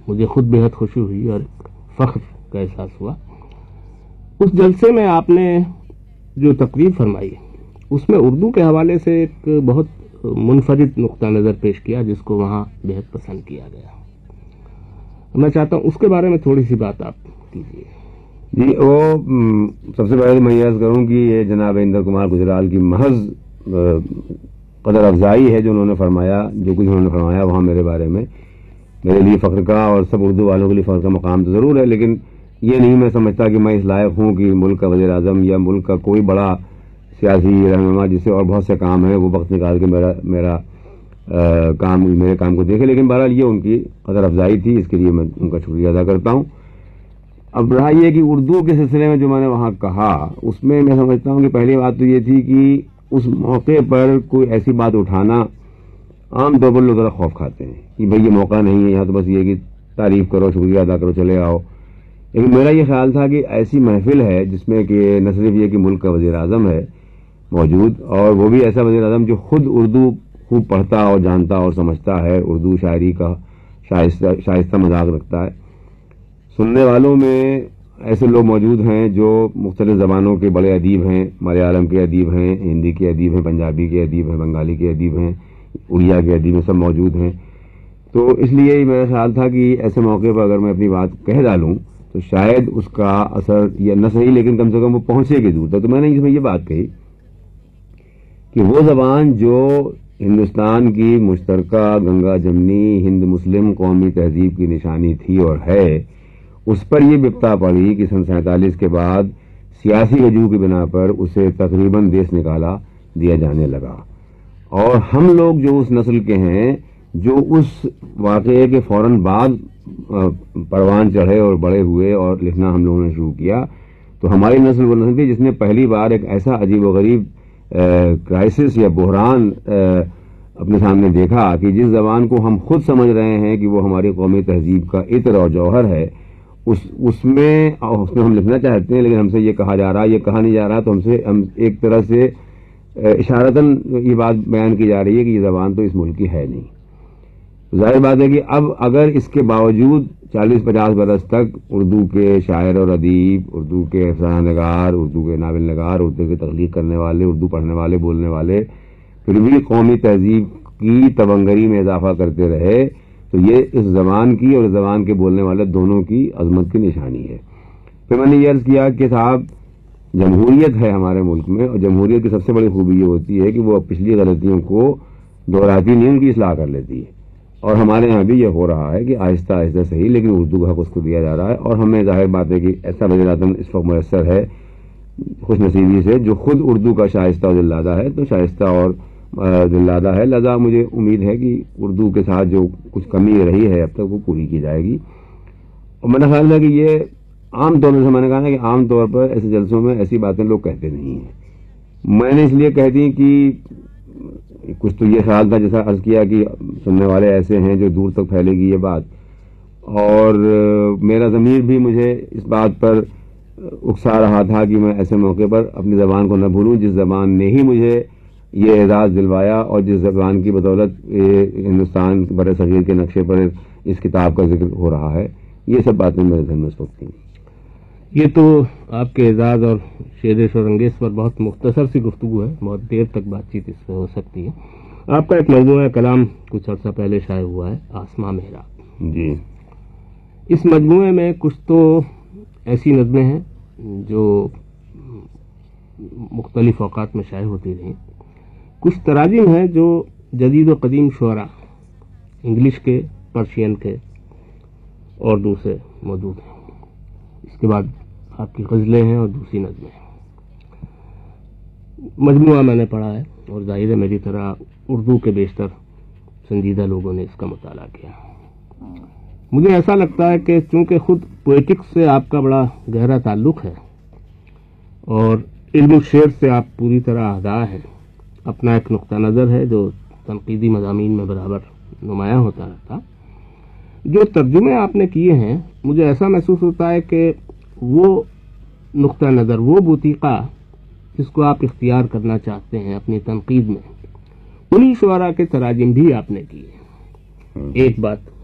مجھے خود بےحد خوشی ہوئی اور فخر کا احساس ہوا۔ اس جلسے میں آپ نے جو تقریر فرمائی اس میں اردو کے حوالے سے ایک بہت منفرد نقطہ نظر پیش کیا جس کو وہاں بےحد پسند کیا گیا۔ میں چاہتا ہوں اس کے بارے میں تھوڑی سی بات آپ کیجیے۔ جی، وہ سب سے پہلے میں یہ عرض کروں کہ یہ جناب اندر کمار گجرال کی محض قدر افزائی ہے جو انہوں نے فرمایا، جو کچھ انہوں نے فرمایا وہاں میرے بارے میں، میرے لیے فخر کا اور سب اردو والوں کے لیے فخر کا مقام تو ضرور ہے، لیکن یہ نہیں میں سمجھتا کہ میں اس لائق ہوں کہ ملک کا وزیر اعظم یا ملک کا کوئی بڑا سیاسی رہنما جس سے اور بہت سے کام ہیں وہ وقت نکال کے میرے کام کو دیکھے، لیکن بہرحال یہ ان کی قدر افزائی تھی، اس کے لیے میں ان کا شکریہ ادا کرتا ہوں۔ اب رہا یہ کہ اردو کے سلسلے میں جو میں نے وہاں کہا اس میں میں سمجھتا ہوں کہ پہلی بات تو یہ تھی کہ اس موقع پر کوئی ایسی بات اٹھانا عام طور پر لوگ ذرا خوف کھاتے ہیں کہ بھئی یہ موقع نہیں ہے، یہاں تو بس یہ کہ تعریف کرو، شکریہ ادا کرو، چلے آؤ۔ لیکن میرا یہ خیال تھا کہ ایسی محفل ہے جس میں کہ نہ صرف یہ کہ ملک کا وزیر اعظم ہے موجود، اور وہ بھی ایسا وزیر اعظم جو خود اردو خوب پڑھتا اور جانتا اور سمجھتا ہے، اردو شاعری کا شائستہ مذاق رکھتا ہے۔ سننے والوں میں ایسے لوگ موجود ہیں جو مختلف زبانوں کے بڑے ادیب ہیں، ملیالم کے ادیب ہیں، ہندی کے ادیب ہیں، پنجابی کے ادیب ہیں، بنگالی کے ادیب ہیں، اڑیا کے ادیب ہیں، سب موجود ہیں۔ تو اس لیے میرا خیال تھا کہ ایسے موقع پر اگر میں اپنی بات کہہ ڈالوں تو شاید اس کا اثر یا نہ صحیح لیکن کم سے کم وہ پہنچے گی دور تک۔ تو میں نے اس میں یہ بات کہی کہ وہ زبان جو ہندوستان کی مشترکہ گنگا جمنی ہند مسلم قومی تہذیب کی نشانی تھی اور ہے، اس پر یہ بپتا پڑی کہ سن 47 کے بعد سیاسی وجوہ کی بنا پر اسے تقریباً دیس نکالا دیا جانے لگا، اور ہم لوگ جو اس نسل کے ہیں جو اس واقعے کے فوراً بعد پروان چڑھے اور بڑے ہوئے اور لکھنا ہم لوگوں نے شروع کیا، تو ہماری نسل وہ نسل تھی جس نے پہلی بار ایک ایسا عجیب و غریب کرائسس یا بحران اپنے سامنے دیکھا کہ جس زبان کو ہم خود سمجھ رہے ہیں کہ وہ ہماری قومی تہذیب کا عطر اور جوہر ہے، اس میں ہم لکھنا چاہتے ہیں، لیکن ہم سے یہ کہا جا رہا ہے، یہ کہا نہیں جا رہا، تو ہم ایک طرح سے اشارتاً یہ بات بیان کی جا رہی ہے کہ یہ زبان تو اس ملک کی ہے نہیں۔ ظاہر بات ہے کہ اب اگر اس کے باوجود 40-50 برس تک اردو کے شاعر اور ادیب، اردو کے افسانہ نگار، اردو کے ناول نگار، اردو کی تخلیق کرنے والے، اردو پڑھنے والے، بولنے والے پھر بھی قومی تہذیب کی تبنگری میں اضافہ کرتے رہے، تو یہ اس زبان کی اور اس زبان کے بولنے والے دونوں کی عظمت کی نشانی ہے۔ پھر میں نے یہ عرض کیا کہ صاحب جمہوریت ہے ہمارے ملک میں، اور جمہوریت کی سب سے بڑی خوبی یہ ہوتی ہے کہ وہ پچھلی غلطیوں کو دہراتی نہیں، ان کی اصلاح کر لیتی ہے، اور ہمارے ہاں بھی یہ ہو رہا ہے کہ آہستہ آہستہ صحیح لیکن اردو کا حق اس کو دیا جا رہا ہے، اور ہمیں ظاہر بات ہے کہ ایسا وزیر اعظم اس وقت میسر ہے خوش نصیبی سے جو خود اردو کا شائستہ اور دلدادہ ہے، تو شائستہ اور دلدادہ ہے، لہذا مجھے امید ہے کہ اردو کے ساتھ جو کچھ کمی رہی ہے اب تک وہ پوری کی جائے گی۔ اور میرا خیال ہے کہ یہ عام طور پر میں نے کہا نا کہ عام طور پر ایسے جلسوں میں ایسی باتیں لوگ کہتے نہیں ہیں، میں نے اس لیے کہہ دی کہ کچھ تو یہ خیال تھا جیسا عرض کیا کہ سننے والے ایسے ہیں جو دور تک پھیلے گی یہ بات، اور میرا ضمیر بھی مجھے اس بات پر اکسا رہا تھا کہ میں ایسے موقع پر اپنی زبان کو نہ بھولوں جس زبان نے ہی مجھے یہ اعزاز دلوایا، اور جس زبان کی بدولت ہندوستان بر صغیر کے نقشے پر اس کتاب کا ذکر ہو رہا ہے۔ یہ سب باتیں میرے ذہن میں اس وقت تھیں۔ یہ تو آپ کے اعزاز اور شیر شورانگیز پر بہت مختصر سی گفتگو ہے، بہت دیر تک بات چیت اس پہ ہو سکتی ہے۔ آپ کا ایک مجموعہ کلام کچھ عرصہ پہلے شائع ہوا ہے، آسماں محراب۔ جی، اس مجموعے میں کچھ تو ایسی نظمیں ہیں جو مختلف اوقات میں شائع ہوتی رہیں، کچھ تراجم ہیں جو جدید و قدیم شعراء انگلش کے، پرشین کے اور دوسرے موجود ہیں۔ اس کے بعد آپ کی غزلیں ہیں اور دوسری نظمیں ہیں۔ مجموعہ میں نے پڑھا ہے، اور ظاہر ہے میری طرح اردو کے بیشتر سنجیدہ لوگوں نے اس کا مطالعہ کیا۔ مجھے ایسا لگتا ہے کہ چونکہ خود پوئٹکس سے آپ کا بڑا گہرا تعلق ہے اور علم الشعر سے آپ پوری طرح آگاہ ہیں، اپنا ایک نقطہ نظر ہے جو تنقیدی مضامین میں برابر نمایاں ہوتا رہتا، جو ترجمے آپ نے کیے ہیں مجھے ایسا محسوس ہوتا ہے کہ وہ نقطہ نظر، وہ بوتیقہ جس کو آپ اختیار کرنا چاہتے ہیں اپنی تنقید میں، انہی شعراء کے تراجم بھی آپ نے کیے۔ ایک بات